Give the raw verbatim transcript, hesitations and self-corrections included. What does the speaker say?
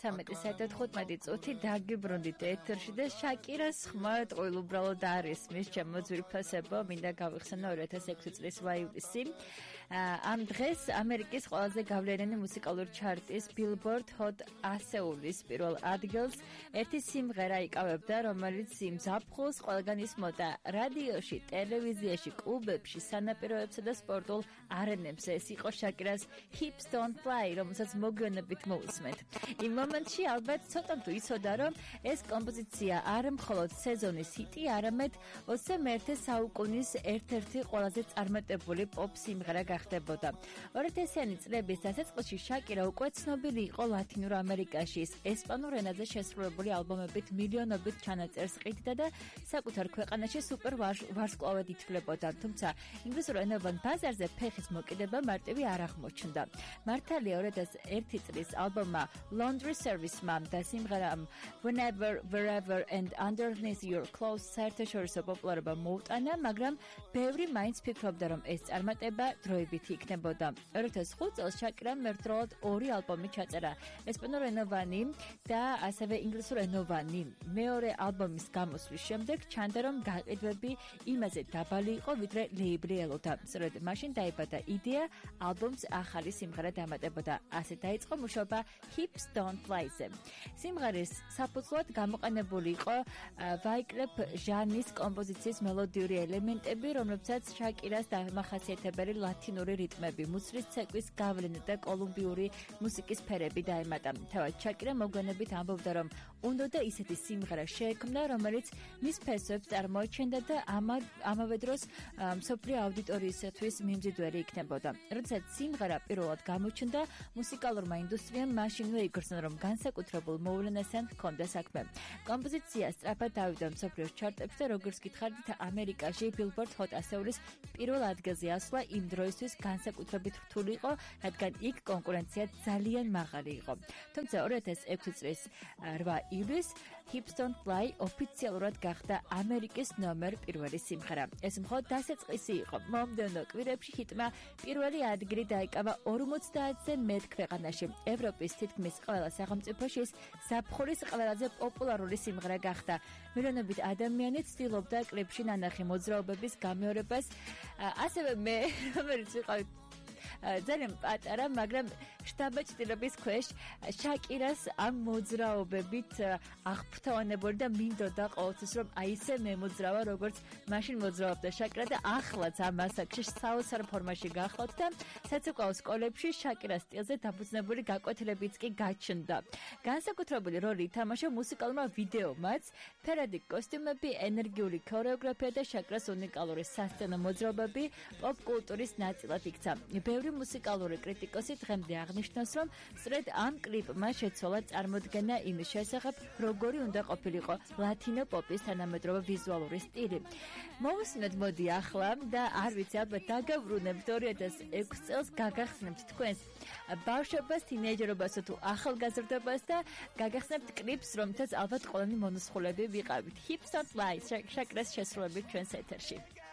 მეთერთმეტი საათი თხუთმეტი წუთი დაგიბრუნდით ეთერში და შაკირას ხმა ტყუილ უბრალოდ არის მის ჩემო ძვირფასებო მინდა გავიხსენო ორი ათას ექვსი წლის ვაივლისი ამ დღეს ამერიკის ყველაზე გავლენიანი მუსიკალური ჩარტის Billboard Hot ასეულის პირველ ადგილს ერთი სიმღერა იკავებდა რომელიც იმ ზაფხულს ყველგან ისმოდა რადიოში, ტელევიზიაში, კლუბებში, სანაპიროებსა და სპორტულ არენებზე ეს იყო შაკირას Hips Don't Fly რომელსაც მოგვიანებით მოусმენთ. იმ მომენტში ალბათ ცოტა თუ იცოდა რომ ეს კომპოზიცია არ მხოლოდ სეზონის ჰიტი, არამედ ოცდაათი საუკუნის ერთ-ერთი ყველაზე წარმატებული პოპ სიმღერა გახდებოდა. ორი ათასიანი წლების დასაწყისში შაკირა უკვე ცნობილი იყო ლათინურ ამერიკაში, ესპანურ ენაზე შესრულებული ალბომებით მილიონობით ჩანაწერს ყიდდა და საკუთარ ქვეყანაში სუპერ ვარსკვლავად ითვლებოდა, თუმცა ინგლისურ ენოვან ბაზარზე ფეხის მოკიდება მარტივი არ აღმოჩნდა. მართალია ორი ათას ერთი წლის ალბომმა Laundry Service-მა და სიმღერამ Whenever, Wherever and Underneath Your Clothes საერთაშორისო პოპულარობა მოუტანა, მაგრამ ბევრი მაინც ფიქრობდა, რომ ეს წარმატება დროებით იქნებოდა. ორი ათას ხუთ წელს შაკირამ ერთდროულად ორი ალბომი ჩაწერა, ესპანურ ენოვანი და ასევე ინგლისურ ენოვანი. მეორე ალბომის გამოსვლის შემდეგ ჩანდა, რომ გაყიდვები იმაზე დაბალი იყო, ვიდრე ლეიბლი ელოდა. სწორედ მაშინ დაიბადა იდეა ალბომს ახალი სიმღერა დამატებოდა. ასე დაიწყო მუშაობა Hips Don't Fly-ზე. სიმღერის საფუძვლად გამოყენებული იყო ვაიკლეფ ჟანის კომპოზიციის მელოდიური ელემენტები, რომლებსაც შაკირას დამახასიათებელი ლათინური რიტმები, მუცლის ცეკვის გავლენა და კოლუმბიური მუსიკის ფერები დაემატა. თავად შაკირა მოგვიანებით ამბობდა, რომ უნდოდა ისეთი სიმღერა შეექმნა, რომელიც მის ფესვებს წარმოაჩენდა და ამავე დროს მსოფლიო აუდიტორიისათვის მიმზიდველი იქნებოდა. როდესაც სიმღერა პირველად გამოჩნდა, მუსიკალურმა ინდუსტრიამ მაშინვე იგრძნო, რომ განსაკუთრებულ მოვლენასთან ჰქონდა საქმე. კომპოზიცია სწრაფად დავიდა მსოფლიოს ჩარტებში და როგორც გითხარით, ამერიკაში Billboard Hot ასეულის პირველ ადგილზე ასვლა იმ დროისთვის განსაკუთრებით რთული იყო, რადგან იქ კონკურენცია ძალიან მაღალი იყო. თუმცა ორი ათას ექვსი წლის რვა ივლისს Hips Don't Fly ოფიციალურად გახდა ამერიკის ნომერ პირველი სიმღერა. ეს მხოლოდ დასაწყისი იყო. მომდევნო კვირებში ჰიტმა პირველი ადგილი დაიკავა ორმოცდაათზე მეტ ქვეყანაში. ევროპის თითქმის ყველა სახელმწიფოში ის ზაფხულის ყველაზე პოპულარული სიმღერა გახდა. მილიონობით ადამიანი ცდილობდა კლიპში ნანახი მოძრაობების გამეორებას. ასევე მე, რომელიც ვიყავი ძალიან პატარა, მაგრამ შთაბეჭდილების ქვეშ შაკირას ამ მოძრაობებით აღფრთოვანებული და მინდოდა ყოველთვის რომ აი ესე მემოძრავა როგორც მაშინ მოძრაობდა შაკირა და ახლაც ამ ასაკში საოცარ ფორმაში გახლავთ და საცეკვაო სკოლებში შაკირას სტილზე დაფუძნებული გაკვეთილებიც კი გაჩნდა. განსაკუთრებული როლი ითამაშა მუსიკალურმა ვიდეომაც, ფერადი კოსტიუმები, ენერგიული ქორეოგრაფია და შაკირას უნიკალური სასცენო მოძრაობები პოპ კულტურის ნაწილად იქცა. ბევრი მუსიკალური კრიტიკოსი დღემდე აღნიშნავს, რომ სწორედ ამ კლიპმა შეცვალა წარმოდგენა იმის შესახებ, როგორი უნდა ყოფილიყო ლათინო პოპის თანამედროვე ვიზუალური სტილი. მოვუსმინოთ მოდი ახლა და არ ვიცი, ალბათ დაგავრუნებთ ორი ათას ექვსი წელს, გაგახსნებთ თქვენს ბავშვობას, თინეიჯერობასო თუ ახალგაზრდობას და გაგახსნებთ კლიპს, რომელთაც ალბათ ყველანი მონუსხულები ვიყავით. Hips Don't Fly, შაკირას შესრულებით ჩვენს ეთერში.